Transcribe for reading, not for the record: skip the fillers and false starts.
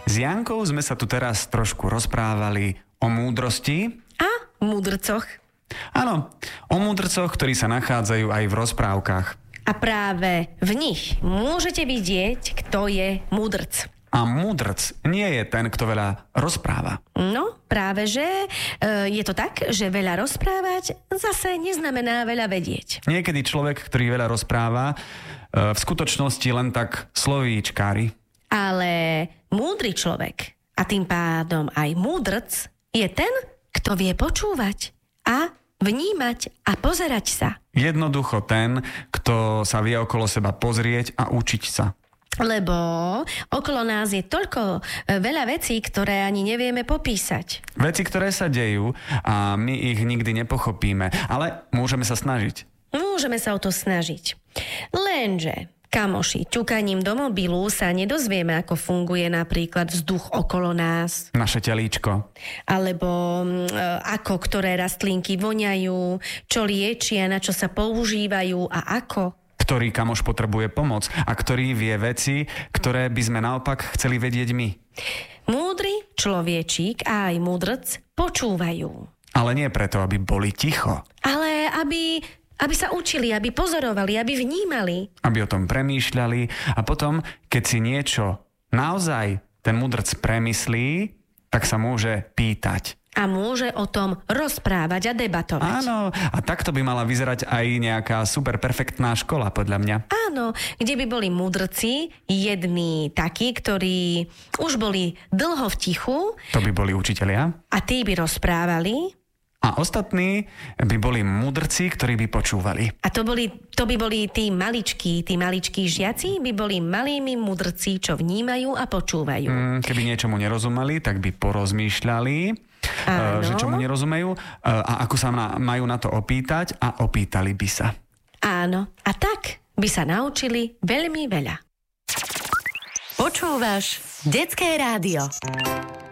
S Jankou sme sa tu teraz trošku rozprávali o múdrosti. A múdrcoch. Áno, o múdrcoch, ktorí sa nachádzajú aj v rozprávkach. A práve v nich môžete vidieť, kto je múdrc. A múdrc nie je ten, kto veľa rozpráva. No, práve že je to tak, že veľa rozprávať zase neznamená veľa vedieť. Niekedy človek, ktorý veľa rozpráva, v skutočnosti len tak slovíčkári. Ale múdry človek, a tým pádom aj múdrc, je ten, kto vie počúvať a vnímať a pozerať sa. Jednoducho ten, kto sa vie okolo seba pozrieť a učiť sa. Lebo okolo nás je toľko veľa vecí, ktoré ani nevieme popísať. Veci, ktoré sa dejú a my ich nikdy nepochopíme, ale môžeme sa snažiť. Môžeme sa o to snažiť. Lenže, kamoši, ťukaním do mobilu sa nedozvieme, ako funguje napríklad vzduch okolo nás. Naše telíčko. Alebo ako ktoré rastlinky voňajú, čo liečia, na čo sa používajú a ako. Ktorý kamoš potrebuje pomoc a ktorý vie veci, ktoré by sme naopak chceli vedieť my. Múdry človečík a aj múdrc počúvajú. Ale nie preto, aby boli ticho. Ale aby sa učili, aby pozorovali, aby vnímali. Aby o tom premýšľali a potom, keď si niečo naozaj ten múdrc premyslí, tak sa môže pýtať. A môže o tom rozprávať a debatovať. Áno, a takto by mala vyzerať aj nejaká super perfektná škola, podľa mňa. Áno, kde by boli múdrci, jedni takí, ktorí už boli dlho v tichu. To by boli učitelia. A tí by rozprávali. A ostatní by boli múdrci, ktorí by počúvali. A to by boli tí maličkí žiaci, by boli malými múdrci, čo vnímajú a počúvajú. Keby niečomu nerozumeli, tak by porozmýšľali, že čomu nerozumejú a ako sa majú na to opýtať a opýtali by sa. Áno, a tak by sa naučili veľmi veľa. Počúvaš Detské rádio.